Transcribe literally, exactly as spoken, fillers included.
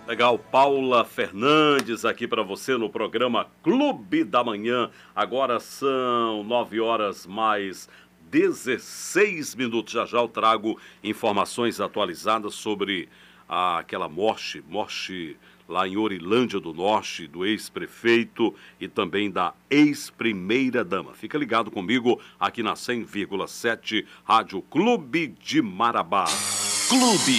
Legal, Paula Fernandes aqui para você no programa Clube da Manhã. Agora são nove horas mais dezesseis minutos. Já já eu trago informações atualizadas sobre a, aquela morte, morte lá em Orilândia do Norte, do ex-prefeito e também da ex-primeira-dama. Fica ligado comigo aqui na cem vírgula sete Rádio Clube de Marabá. Clube